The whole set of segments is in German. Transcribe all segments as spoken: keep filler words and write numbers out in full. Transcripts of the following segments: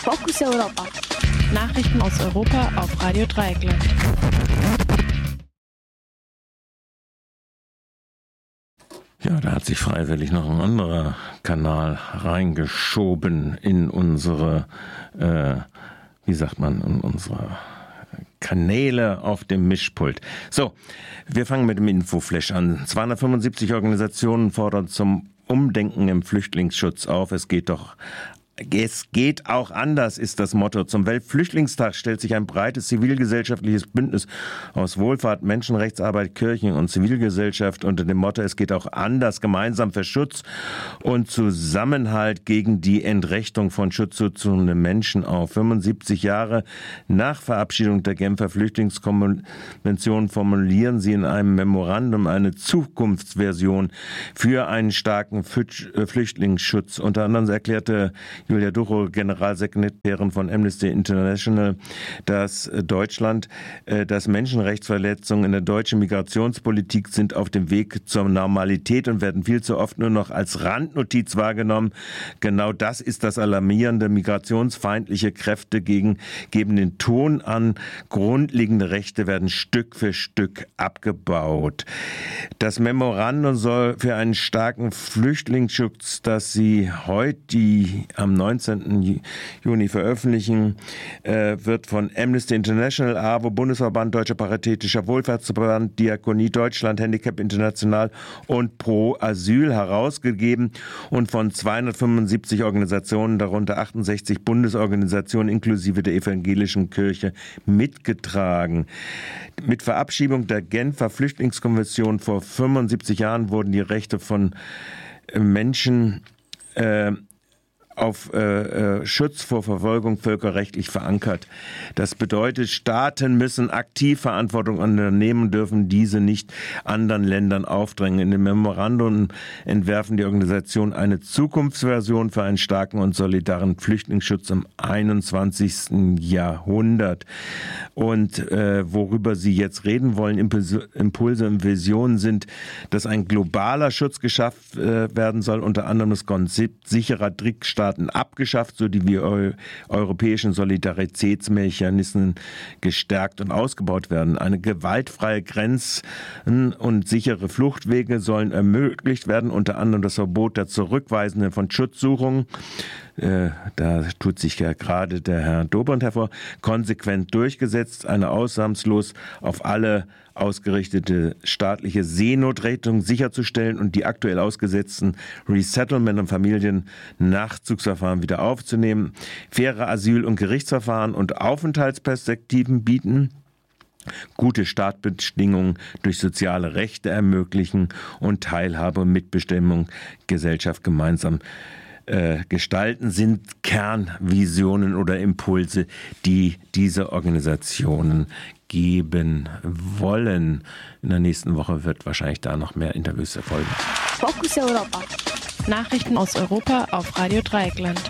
Fokus Europa. Nachrichten aus Europa auf Radio Dreieckland. Ja, da hat sich freiwillig noch ein anderer Kanal reingeschoben in unsere, äh, wie sagt man, in unsere Kanäle auf dem Mischpult. So, wir fangen mit dem Infoflash an. zweihundertfünfundsiebzig Organisationen fordern zum Umdenken im Flüchtlingsschutz auf. Es geht doch Es geht auch anders, ist das Motto. Zum Weltflüchtlingstag stellt sich ein breites zivilgesellschaftliches Bündnis aus Wohlfahrt, Menschenrechtsarbeit, Kirchen und Zivilgesellschaft unter dem Motto Es geht auch anders, gemeinsam für Schutz und Zusammenhalt gegen die Entrechtung von schutzsuchenden Menschen auf. fünfundsiebzig Jahre nach Verabschiedung der Genfer Flüchtlingskonvention formulieren sie in einem Memorandum eine Zukunftsversion für einen starken Flüchtlingsschutz. Unter anderem erklärte Julia Duchow, Generalsekretärin von Amnesty International, dass Deutschland, dass Menschenrechtsverletzungen in der deutschen Migrationspolitik sind auf dem Weg zur Normalität und werden viel zu oft nur noch als Randnotiz wahrgenommen. Genau das ist das Alarmierende. Migrationsfeindliche Kräfte gegen, geben den Ton an. Grundlegende Rechte werden Stück für Stück abgebaut. Das Memorandum soll für einen starken Flüchtlingsschutz, das sie heute die, am neunzehnten Juni veröffentlichen, äh, wird von Amnesty International, A W O, Bundesverband Deutscher Paritätischer Wohlfahrtsverband, Diakonie Deutschland, Handicap International und Pro Asyl herausgegeben und von zweihundertfünfundsiebzig Organisationen, darunter achtundsechzig Bundesorganisationen inklusive der evangelischen Kirche, mitgetragen. Mit Verabschiedung der Genfer Flüchtlingskonvention vor fünfundsiebzig Jahren wurden die Rechte von Menschen äh, auf äh, Schutz vor Verfolgung völkerrechtlich verankert. Das bedeutet, Staaten müssen aktiv Verantwortung unternehmen, dürfen diese nicht anderen Ländern aufdrängen. In dem Memorandum entwerfen die Organisationen eine Zukunftsversion für einen starken und solidaren Flüchtlingsschutz im einundzwanzigsten Jahrhundert. Und äh, worüber sie jetzt reden wollen, Impulse, Impulse und Visionen sind, dass ein globaler Schutz geschafft äh, werden soll, unter anderem das Konzept sicherer Drittstaaten abgeschafft, so die wir eu- europäischen Solidaritätsmechanismen gestärkt und ausgebaut werden. Eine gewaltfreie Grenzen und sichere Fluchtwege sollen ermöglicht werden, unter anderem das Verbot der Zurückweisenden von Schutzsuchungen. Äh, da tut sich ja gerade der Herr Dobrindt hervor, konsequent durchgesetzt, eine ausnahmslos auf alle ausgerichtete staatliche Seenotrettung sicherzustellen und die aktuell ausgesetzten Resettlement- und Familiennachzugsverfahren wieder aufzunehmen, faire Asyl- und Gerichtsverfahren und Aufenthaltsperspektiven bieten, gute Startbedingungen durch soziale Rechte ermöglichen und Teilhabe und Mitbestimmung Gesellschaft gemeinsam gestalten, sind Kernvisionen oder Impulse, die diese Organisationen geben wollen. In der nächsten Woche wird wahrscheinlich da noch mehr Interviews erfolgen. Fokus Europa. Nachrichten aus Europa auf Radio Dreieckland.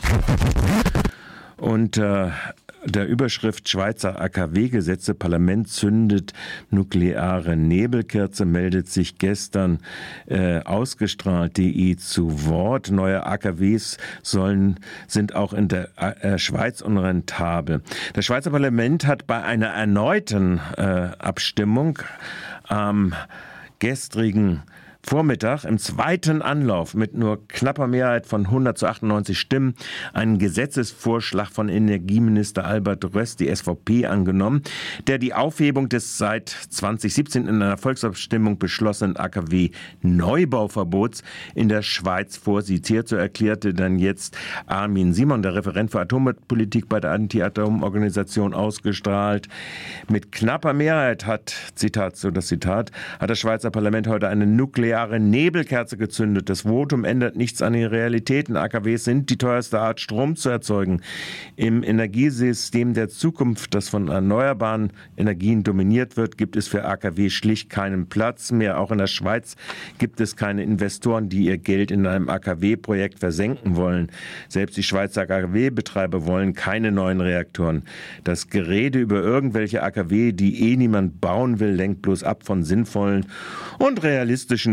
Und äh, der Überschrift Schweizer A K W-Gesetze, Parlament zündet nukleare Nebelkerze, meldet sich gestern äh, ausgestrahlt punkt de zu Wort. Neue A K Ws sollen, sind auch in der äh, Schweiz unrentabel. Das Schweizer Parlament hat bei einer erneuten äh, Abstimmung am gestrigen Vormittag im zweiten Anlauf mit nur knapper Mehrheit von hundert zu achtundneunzig Stimmen einen Gesetzesvorschlag von Energieminister Albert Röss, die S V P, angenommen, der die Aufhebung des seit zweitausendsiebzehn in einer Volksabstimmung beschlossenen A K W-Neubauverbots in der Schweiz vorsieht. Hierzu erklärte dann jetzt Armin Simon, der Referent für Atompolitik bei der Anti-Atom-Organisation, ausgestrahlt. Mit knapper Mehrheit hat, Zitat, so das Zitat, hat das Schweizer Parlament heute eine nukleare Nebelkerze gezündet. Das Votum ändert nichts an den Realitäten. A K Ws sind die teuerste Art, Strom zu erzeugen. Im Energiesystem der Zukunft, das von erneuerbaren Energien dominiert wird, gibt es für A K W schlicht keinen Platz mehr. Auch in der Schweiz gibt es keine Investoren, die ihr Geld in einem A K W-Projekt versenken wollen. Selbst die Schweizer A K W-Betreiber wollen keine neuen Reaktoren. Das Gerede über irgendwelche A K W, die eh niemand bauen will, lenkt bloß ab von sinnvollen und realistischen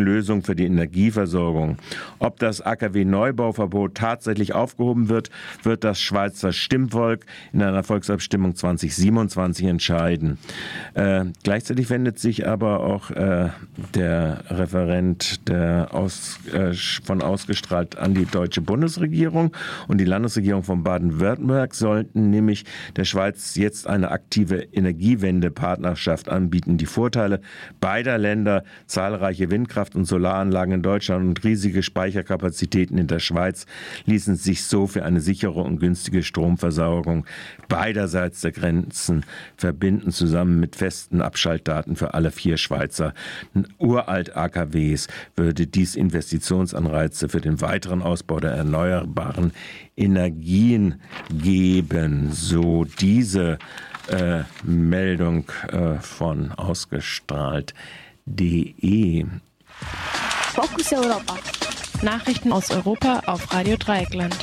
Lösung für die Energieversorgung. Ob das A K W-Neubauverbot tatsächlich aufgehoben wird, wird das Schweizer Stimmvolk in einer Volksabstimmung zwanzig siebenundzwanzig entscheiden. Äh, gleichzeitig wendet sich aber auch äh, der Referent der aus, äh, von ausgestrahlt an die deutsche Bundesregierung und die Landesregierung von Baden-Württemberg sollten nämlich der Schweiz jetzt eine aktive Energiewende-Partnerschaft anbieten. Die Vorteile beider Länder, zahlreiche Windkraft- und Solaranlagen in Deutschland und riesige Speicherkapazitäten in der Schweiz, ließen sich so für eine sichere und günstige Stromversorgung beiderseits der Grenzen verbinden, zusammen mit festen Abschaltdaten für alle vier Schweizer Uralt-A K Ws würde dies Investitionsanreize für den weiteren Ausbau der erneuerbaren Energien geben. So diese äh, Meldung äh, von ausgestrahlt punkt de. Fokus Europa. Nachrichten aus Europa auf Radio Dreieckland.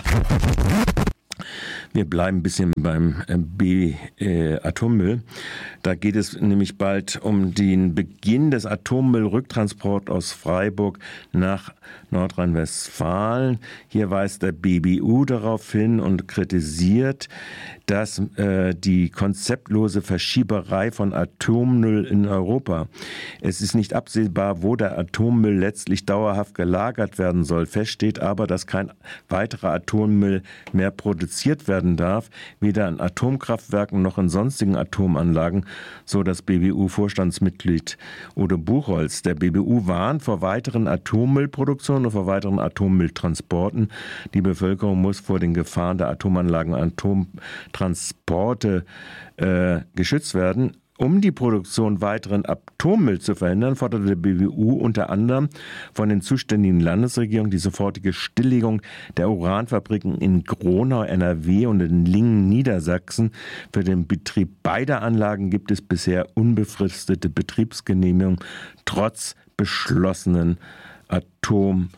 Wir bleiben ein bisschen beim B-Atommüll. Da geht es nämlich bald um den Beginn des Atommüllrücktransports aus Freiburg nach Nordrhein-Westfalen. Hier weist der B B U darauf hin und kritisiert, dass äh, die konzeptlose Verschieberei von Atommüll in Europa. Es ist nicht absehbar, wo der Atommüll letztlich dauerhaft gelagert werden soll. Fest steht aber, dass kein weiterer Atommüll mehr produziert werden darf, weder in Atomkraftwerken noch in sonstigen Atomanlagen, so das B B U-Vorstandsmitglied Udo Buchholz. Der B B U warnt vor weiteren Atommüllproduktionen und vor weiteren Atommülltransporten. Die Bevölkerung muss vor den Gefahren der Atomanlagen und Atomtransporte äh, geschützt werden. Um die Produktion weiteren Atommüll zu verhindern, forderte der B B U unter anderem von den zuständigen Landesregierungen die sofortige Stilllegung der Uranfabriken in Gronau, N R W und in Lingen, Niedersachsen. Für den Betrieb beider Anlagen gibt es bisher unbefristete Betriebsgenehmigungen trotz beschlossenen Atomausstiegs.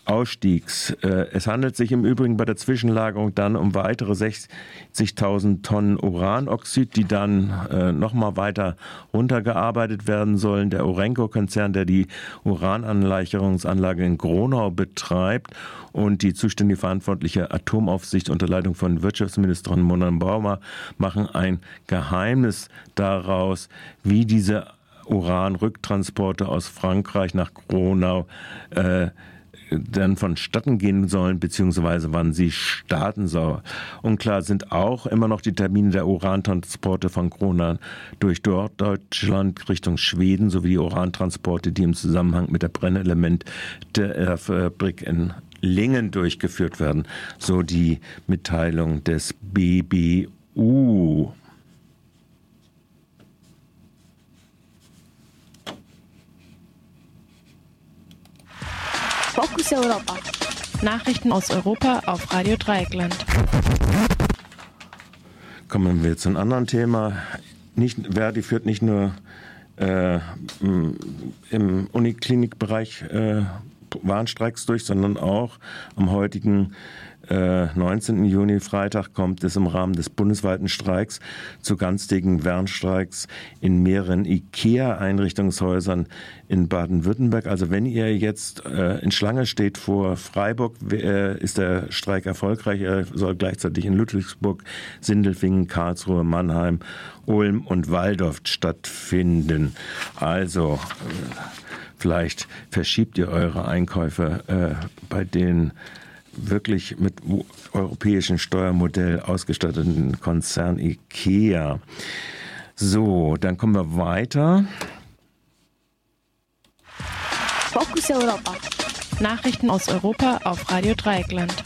Es handelt sich im Übrigen bei der Zwischenlagerung dann um weitere sechzigtausend Tonnen Uranoxid, die dann äh, nochmal weiter runtergearbeitet werden sollen. Der Urenco-Konzern, der die Urananreicherungsanlage in Gronau betreibt und die zuständige verantwortliche Atomaufsicht unter Leitung von Wirtschaftsministerin Mona Baumer, machen ein Geheimnis daraus, wie diese Uranrücktransporte aus Frankreich nach Gronau äh, dann vonstatten gehen sollen, beziehungsweise wann sie starten sollen. Unklar sind auch immer noch die Termine der Urantransporte von Gronau durch Deutschland Richtung Schweden sowie die Urantransporte, die im Zusammenhang mit der Brennelement der Fabrik in Lingen durchgeführt werden. So die Mitteilung des B B U. Fokus Europa. Nachrichten aus Europa auf Radio Dreieckland. Kommen wir zu einem anderen Thema. Nicht, Verdi führt nicht nur äh, im Uniklinikbereich äh, Warnstreiks durch, sondern auch am heutigen äh, neunzehnten Juni, Freitag, kommt es im Rahmen des bundesweiten Streiks zu ganztägigen Warnstreiks in mehreren IKEA-Einrichtungshäusern in Baden-Württemberg. Also wenn ihr jetzt äh, in Schlange steht vor Freiburg, äh, ist der Streik erfolgreich. Er soll gleichzeitig in Ludwigsburg, Sindelfingen, Karlsruhe, Mannheim, Ulm und Walldorf stattfinden. Also äh, vielleicht verschiebt ihr eure Einkäufe äh, bei den wirklich mit europäischen Steuermodell ausgestatteten Konzern IKEA. So, dann kommen wir weiter. Fokus Europa. Nachrichten aus Europa auf Radio Dreieckland.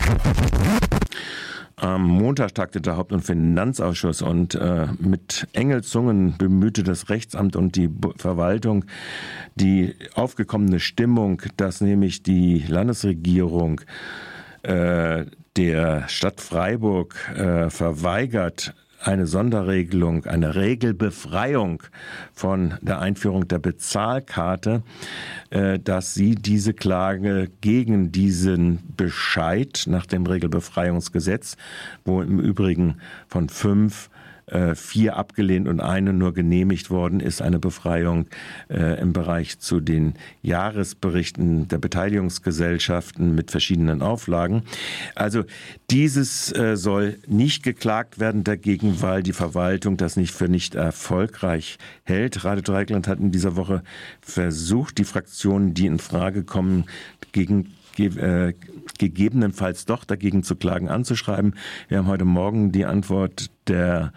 Am Montag tagte der Haupt- und Finanzausschuss und äh, mit Engelzungen bemühte das Rechtsamt und die B- Verwaltung die aufgekommene Stimmung, dass nämlich die Landesregierung äh, der Stadt Freiburg äh, verweigert, eine Sonderregelung, eine Regelbefreiung von der Einführung der Bezahlkarte, äh, dass sie diese Klage gegen diesen Bescheid nach dem Regelbefreiungsgesetz, wo im Übrigen von fünf äh, vier abgelehnt und eine nur genehmigt worden ist, eine Befreiung äh, im Bereich zu den Jahresberichten der Beteiligungsgesellschaften mit verschiedenen Auflagen. Also dieses äh, soll nicht geklagt werden dagegen, weil die Verwaltung das nicht für nicht erfolgreich hält. Radio Dreieckland hat in dieser Woche versucht, die Fraktionen, die in Frage kommen, gegen Ge- äh, gegebenenfalls doch dagegen zu klagen, anzuschreiben. Wir haben heute Morgen die Antwort der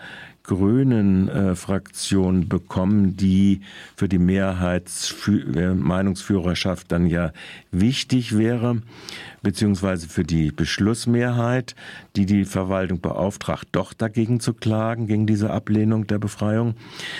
Grünen äh, Fraktion bekommen, die für die Mehrheitsfü- äh, Meinungsführerschaft dann ja wichtig wäre, beziehungsweise für die Beschlussmehrheit, die die Verwaltung beauftragt, doch dagegen zu klagen, gegen diese Ablehnung der Befreiung.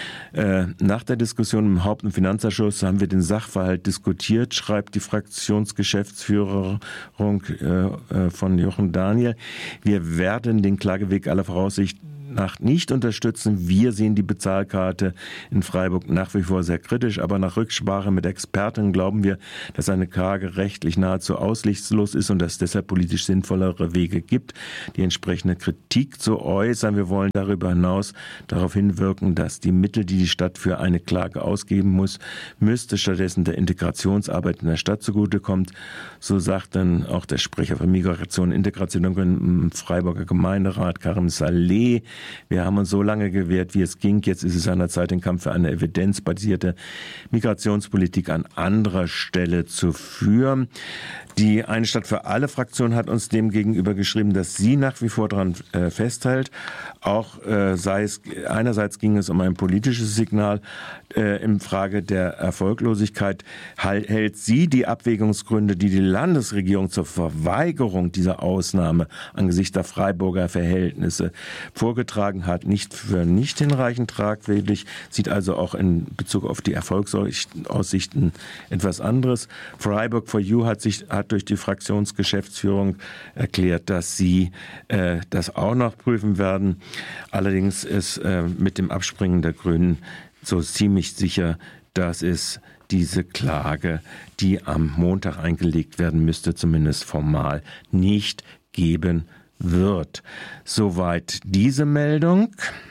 Äh, nach der Diskussion im Haupt- und Finanzausschuss haben wir den Sachverhalt diskutiert, schreibt die Fraktionsgeschäftsführung äh, äh, von Jochen Daniel. Wir werden den Klageweg aller Voraussicht nach nicht unterstützen. Wir sehen die Bezahlkarte in Freiburg nach wie vor sehr kritisch, aber nach Rücksprache mit Experten glauben wir, dass eine Klage rechtlich nahezu aussichtslos ist und dass es deshalb politisch sinnvollere Wege gibt, die entsprechende Kritik zu äußern. Wir wollen darüber hinaus darauf hinwirken, dass die Mittel, die die Stadt für eine Klage ausgeben muss, müsste stattdessen der Integrationsarbeit in der Stadt zugutekommt. So sagt dann auch der Sprecher für Migration und Integration im Freiburger Gemeinderat, Karim Saleh. Wir haben uns so lange gewehrt, wie es ging. Jetzt ist es an der Zeit, den Kampf für eine evidenzbasierte Migrationspolitik an anderer Stelle zu führen. Die Eine Stadt für alle Fraktion hat uns dem gegenüber geschrieben, dass sie nach wie vor daran äh, festhält. Auch äh, sei es, einerseits ging es um ein politisches Signal äh, in Frage der Erfolglosigkeit. Halt, hält sie die Abwägungsgründe, die die Landesregierung zur Verweigerung dieser Ausnahme angesichts der Freiburger Verhältnisse vorgetragen hat, nicht für nicht hinreichend tragfähig, sieht also auch in Bezug auf die Erfolgsaussichten etwas anderes. Freiburg for You hat sich hat durch die Fraktionsgeschäftsführung erklärt, dass sie äh, das auch noch prüfen werden. Allerdings ist äh, mit dem Abspringen der Grünen so ziemlich sicher, dass es diese Klage, die am Montag eingelegt werden müsste, zumindest formal nicht geben wird. Soweit diese Meldung.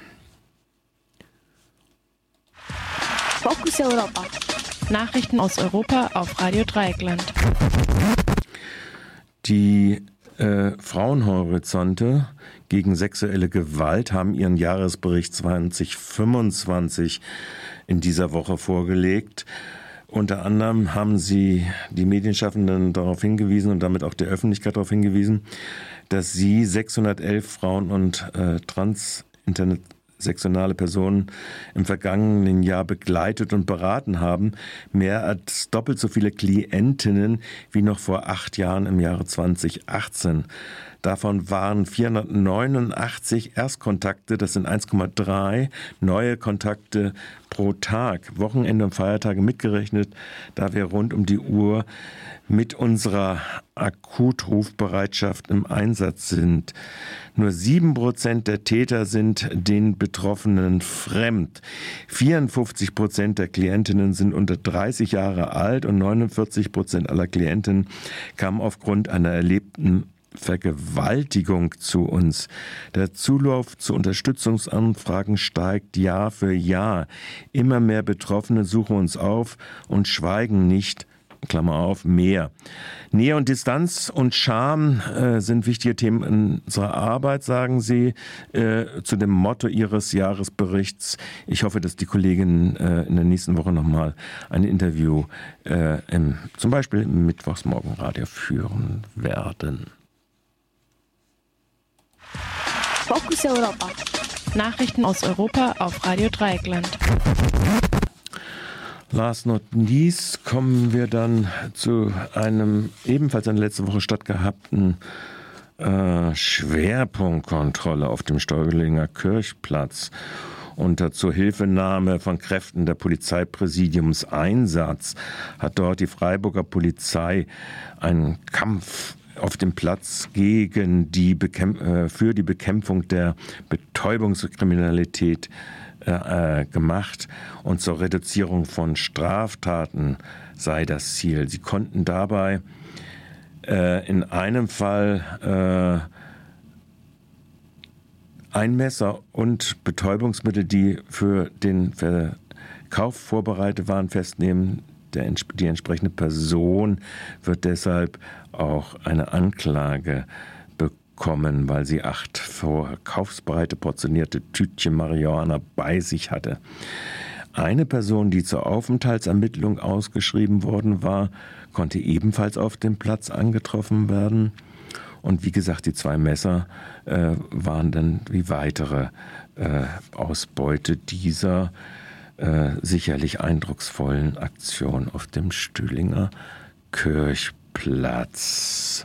Fokus Europa. Nachrichten aus Europa auf Radio Dreieckland. Die äh, Frauenhorizonte gegen sexuelle Gewalt haben ihren Jahresbericht zwanzig fünfundzwanzig in dieser Woche vorgelegt. Unter anderem haben sie die Medienschaffenden darauf hingewiesen und damit auch der Öffentlichkeit darauf hingewiesen, dass sie sechshundertelf Frauen und äh, transintersektionale Personen im vergangenen Jahr begleitet und beraten haben. Mehr als doppelt so viele Klientinnen wie noch vor acht Jahren im Jahre zweitausendachtzehn. Davon waren vierhundertneunundachtzig Erstkontakte, das sind eins Komma drei neue Kontakte pro Tag, Wochenende und Feiertage mitgerechnet, da wir rund um die Uhr mit unserer Akutrufbereitschaft im Einsatz sind. Nur sieben Prozent der Täter sind den Betroffenen fremd. vierundfünfzig Prozent der Klientinnen sind unter dreißig Jahre alt und neunundvierzig Prozent aller Klientinnen kamen aufgrund einer erlebten Vergewaltigung zu uns. Der Zulauf zu Unterstützungsanfragen steigt Jahr für Jahr. Immer mehr Betroffene suchen uns auf und schweigen nicht, Klammer auf, mehr. Nähe und Distanz und Scham äh, sind wichtige Themen in unserer Arbeit, sagen Sie, äh, zu dem Motto Ihres Jahresberichts. Ich hoffe, dass die Kolleginnen äh, in der nächsten Woche nochmal ein Interview äh, im, zum Beispiel im Mittwochsmorgenradio führen werden. Fokus Europa. Nachrichten aus Europa auf Radio Dreieckland. Last not least kommen wir dann zu einem ebenfalls in letzter Woche stattgehabten äh, Schwerpunktkontrolle auf dem Steuerlinger Kirchplatz. Unter Zuhilfenahme von Kräften der Polizeipräsidiums Einsatz hat dort die Freiburger Polizei einen Kampf auf dem Platz gegen die Bekämp- äh, für die Bekämpfung der Betäubungskriminalität äh, gemacht und zur Reduzierung von Straftaten sei das Ziel. Sie konnten dabei äh, in einem Fall äh, Messer und Betäubungsmittel, die für den Verkauf vorbereitet waren, festnehmen. Der, die entsprechende Person wird deshalb auch eine Anklage bekommen, weil sie acht verkaufsbereite portionierte Tütchen Marihuana bei sich hatte. Eine Person, die zur Aufenthaltsermittlung ausgeschrieben worden war, konnte ebenfalls auf dem Platz angetroffen werden. Und wie gesagt, die zwei Messer äh, waren dann wie weitere äh, Ausbeute dieser äh, sicherlich eindrucksvollen Aktion auf dem Stühlinger Kirchplatz.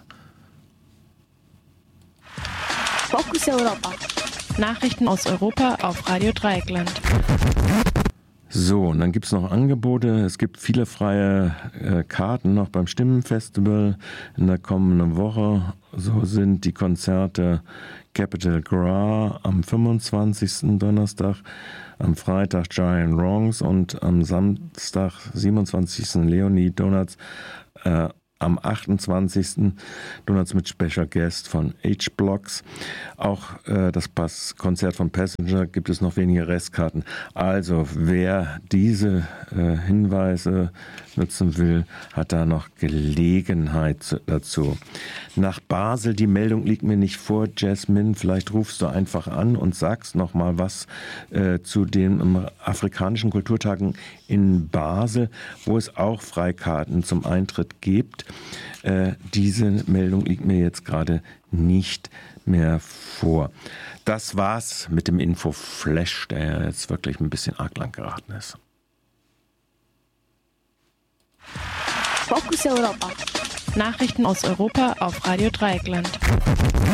Fokus Europa. Nachrichten aus Europa auf Radio Dreieckland. So, und dann gibt es noch Angebote. Es gibt viele freie äh, Karten noch beim Stimmenfestival in der kommenden Woche. So sind die Konzerte Capital Bra am fünfundzwanzigsten Donnerstag, am Freitag Giant Wrongs und am Samstag, siebenundzwanzigsten Leonie Donuts, äh, am achtundzwanzigsten Donuts mit Special Guest von H-Blocks. Auch äh, das Pass Konzert von Passenger gibt es noch wenige Restkarten. Also wer diese äh, Hinweise nutzen will, hat da noch Gelegenheit dazu. Nach Basel, die Meldung liegt mir nicht vor, Jasmine, vielleicht rufst du einfach an und sagst noch mal was äh, zu den afrikanischen Kulturtagen in Basel, wo es auch Freikarten zum Eintritt gibt. Äh, diese Meldung liegt mir jetzt gerade nicht mehr vor. Das war's mit dem Info-Flash, der jetzt wirklich ein bisschen arg lang geraten ist. Fokus Europa. Nachrichten aus Europa auf Radio Dreieckland.